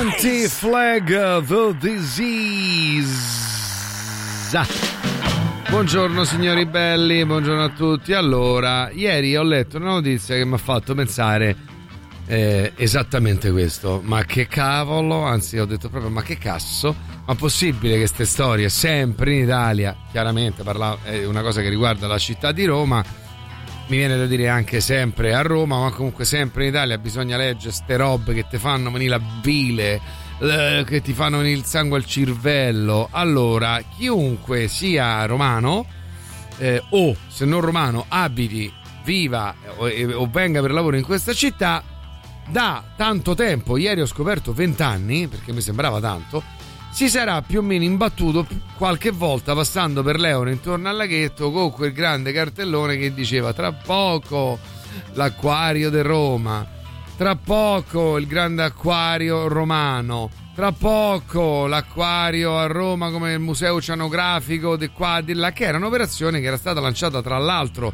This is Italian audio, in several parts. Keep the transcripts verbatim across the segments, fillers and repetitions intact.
Anti-Flag the Disease. Buongiorno signori belli, buongiorno a tutti. Allora, ieri ho letto una notizia che mi ha fatto pensare eh, esattamente questo. Ma che cavolo, anzi ho detto proprio ma che cazzo, ma possibile che queste storie sempre in Italia, chiaramente parla, è una cosa che riguarda la città di Roma, mi viene da dire anche sempre a Roma, ma comunque sempre in Italia bisogna leggere ste robe che ti fanno venire la bile, eh, che ti fanno venire il sangue al cervello. Allora, chiunque sia romano eh, o se non romano abiti, viva o, o venga per lavoro in questa città da tanto tempo, ieri ho scoperto vent'anni, perché mi sembrava tanto, si sarà più o meno imbattuto qualche volta passando per l'Euro intorno al laghetto con quel grande cartellone che diceva tra poco l'acquario di Roma, tra poco il grande acquario romano, tra poco l'acquario a Roma come il museo oceanografico di qua di là, che era un'operazione che era stata lanciata tra l'altro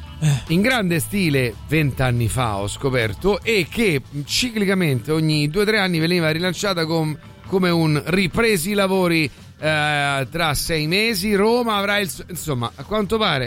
in grande stile vent'anni fa, ho scoperto, e che ciclicamente ogni due o tre anni veniva rilanciata con come un ripresi i lavori eh, tra sei mesi. Roma avrà il suo, insomma, a quanto pare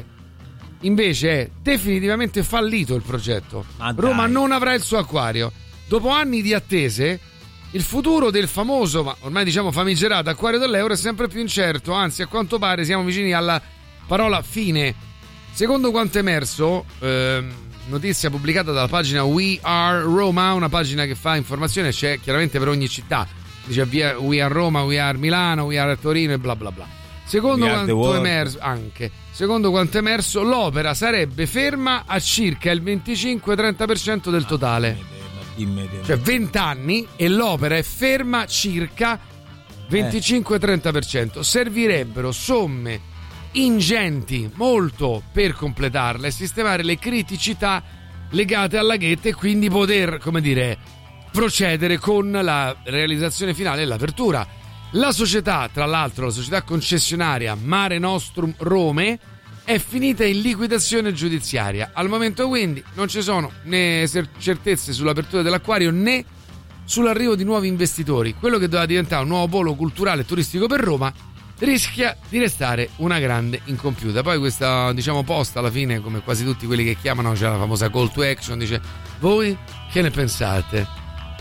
invece è definitivamente fallito il progetto. Roma non avrà il suo acquario. Dopo anni di attese, il futuro del famoso, ma ormai diciamo famigerato acquario dell'Euro è sempre più incerto, anzi a quanto pare siamo vicini alla parola fine. Secondo quanto emerso, ehm, notizia pubblicata dalla pagina We Are Roma, una pagina che fa informazione, c'è chiaramente per ogni città. Dice We Are Roma, We Are Milano, We Are Torino e bla bla bla. Secondo quanto emerso, anche secondo quanto emerso, l'opera sarebbe ferma a circa il venticinque trenta per cento del totale. Cioè venti anni e l'opera è ferma circa venticinque trenta per cento. Servirebbero somme ingenti, molto, per completarla e sistemare le criticità legate al laghetto e quindi poter, come dire, procedere con la realizzazione finale e l'apertura. La società, tra l'altro la società concessionaria Mare Nostrum Rome, è finita in liquidazione giudiziaria. Al momento quindi non ci sono né certezze sull'apertura dell'acquario né sull'arrivo di nuovi investitori. Quello che doveva diventare un nuovo polo culturale e turistico per Roma rischia di restare una grande incompiuta. Poi questa, diciamo, posta alla fine, come quasi tutti quelli che chiamano, c'è la famosa call to action, dice voi che ne pensate?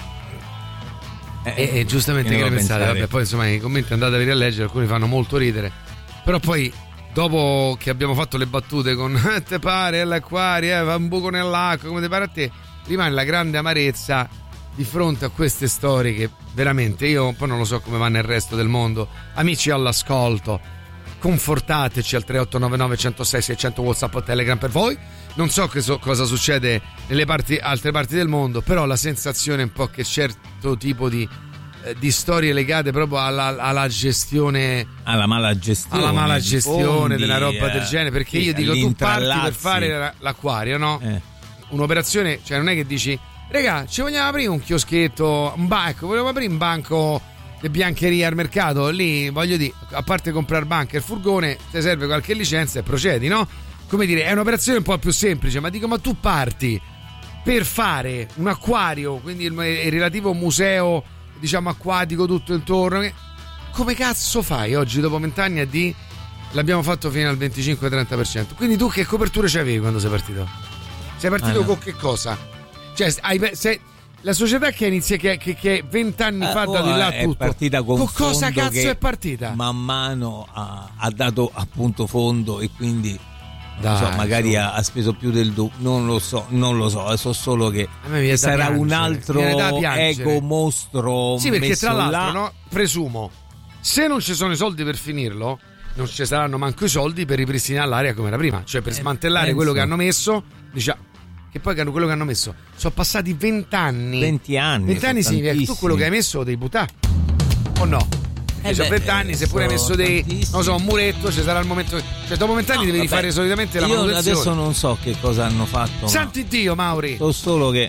E eh, eh, giustamente che ne pensate? Pensare. Vabbè, poi insomma i commenti andateli a leggere, alcuni fanno molto ridere, però poi dopo che abbiamo fatto le battute con eh, te pare l'acquario, eh, va un buco nell'acqua, come te pare a te, rimane la grande amarezza di fronte a queste storie che veramente io poi non lo so come va nel resto del mondo. Amici all'ascolto, confortateci al tre otto nove nove uno zero sei sei zero zero WhatsApp o Telegram per voi. Non so che so, cosa succede nelle parti, altre parti del mondo, però la sensazione è un po' che certo tipo di, eh, di storie legate proprio alla, alla gestione, alla mala gestione, alla mala gestione fondi, della roba eh, del genere, perché io dico tu parti per fare l'acquario, no? Eh. Un'operazione, cioè non è che dici regà, ci vogliamo aprire un chioschetto, un banco, vogliamo aprire un banco di biancheria al mercato, lì voglio dire, a parte comprare banca e il furgone, ti serve qualche licenza e procedi, no? Come dire, è un'operazione un po' più semplice, ma dico, ma tu parti per fare un acquario, quindi il, il relativo museo, diciamo, acquatico tutto intorno, come cazzo fai oggi dopo vent'anni a di l'abbiamo fatto fino al venticinque trenta per cento? Quindi tu che coperture c'avevi quando sei partito? Sei partito ah, no. con che cosa? Cioè, hai, sei, la società che inizia che, che, che vent'anni fa eh, da di là tutto, è partita con, con cosa cazzo è partita? Man mano ha, ha dato appunto fondo e quindi Dai, non so, magari so. ha, ha speso più del doppio, non lo so, non lo so, so solo che sarà piangere, un altro ego mostro. Sì, perché messo tra l'altro, là. no, presumo, se non ci sono i soldi per finirlo, non ci saranno manco i soldi per ripristinare l'area come era prima, cioè per eh, smantellare penso. quello che hanno messo, diciamo, che poi quello che hanno messo, sono passati vent'anni. venti anni. venti anni significa che tu quello che hai messo lo devi buttare, o no? Eh sono vent'anni, eh, se pure hai messo dei, non so, un muretto, ci sarà il momento, cioè dopo vent'anni no, devi vabbè, rifare solitamente la manutenzione. Io adesso non so che cosa hanno fatto. Santi ma... Dio, Mauri. So solo che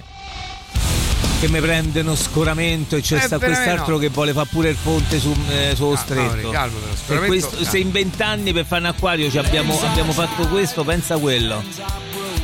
che mi prende uno scoramento e c'è eh, sta quest'altro no. che vuole fare pure il ponte su, eh, sullo ah, stretto. Mauri, calmo, se, questo, se in vent'anni per fare un acquario ci abbiamo, abbiamo fatto questo, pensa quello.